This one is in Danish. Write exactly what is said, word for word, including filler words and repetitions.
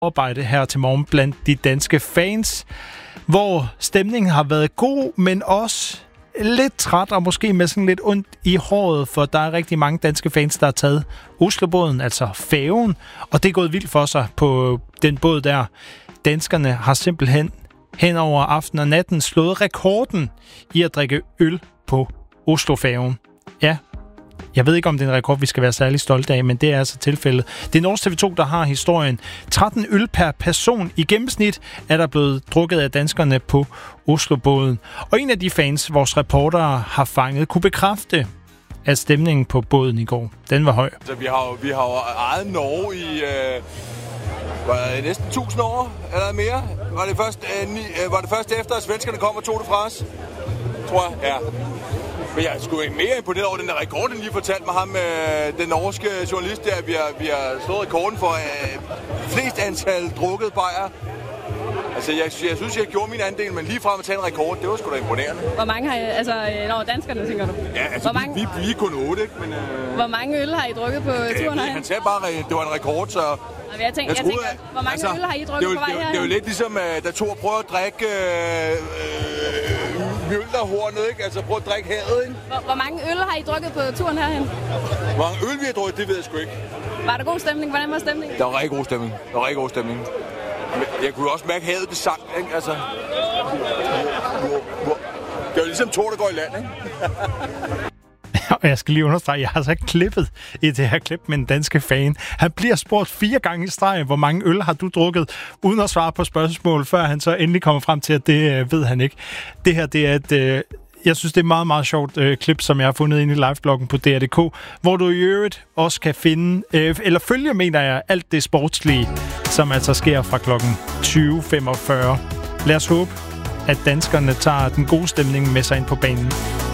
arbejde her til morgen blandt de danske fans, hvor stemningen har været god, men også lidt træt og måske med sådan lidt ondt i håret, for der er rigtig mange danske fans, der har taget Oslobåden, altså færgen, og det er gået vildt for sig på den båd der. Danskerne har simpelthen hen over aften og natten slået rekorden i at drikke øl på Oslofærgen. Ja, jeg ved ikke, om det er en rekord, vi skal være særlig stolte af, men det er altså tilfældet. Det er Norsk T V to, der har historien. tretten øl per person i gennemsnit er der blevet drukket af danskerne på Oslobåden. Og en af de fans, vores reportere har fanget, kunne bekræfte, at stemningen på båden i går, den var høj. Så vi har vi har jo ejet Norge i øh, var det næsten tusind år eller mere. Var det først øh, ni, øh, var det først efter, at svenskerne kom og tog det fra os? Tror jeg, ja. Men jeg er sgu ikke mere imponeret over den der rekord, den lige fortalte mig ham, øh, den norske journalist der. Vi har, vi har slået rekorden for øh, flest antal drukket bajer. Altså, jeg, jeg synes, jeg gjorde min andel, men lige frem at tage en rekord, det var sgu da imponerende. Hvor mange har I, altså, når danskerne, tænker du? Ja, altså, Hvor mange... vi, vi, vi er kun otte, ikke? Men, øh... Hvor mange øl har I drukket på ja, turen herhen? Han sagde bare, at det var en rekord, så... Jeg, jeg, tænker, jeg, troede, jeg tænker, hvor mange altså, øl har I drukket det, på vej det, herhen? Det er jo lidt ligesom, da Thor prøver at drikke øh, øh, mjølnerhornet, ikke? Altså, prøver at drikke havet, ikke? Hvor, hvor mange øl har I drukket på turen herhen? Hvor mange øl vi har drukket, det ved jeg sgu ikke. Var der god stemning? Hvordan var stemningen? Der var rigtig god stemning. Der var rigtig god stemning. Jeg kunne også mærke, at havet det sang, ikke? Altså... Hvor, hvor... Det er jo ligesom Thor, der går i land, ikke? Og jeg skal lige understrege, jeg har altså ikke klippet i det her klip med en danske fan. Han bliver spurgt fire gange i streg, hvor mange øl har du drukket, uden at svare på spørgsmål, før han så endelig kommer frem til, at det øh, ved han ikke. Det her, det er et... Øh, jeg synes, det er et meget, meget sjovt øh, klip, som jeg har fundet inde i livebloggen på D R punktum D K, hvor du i øvrigt også kan finde, øh, eller følge, mener jeg, alt det sportslige, som altså sker fra klokken tyve femogfyrre. Lad os håbe, at danskerne tager den gode stemning med sig ind på banen.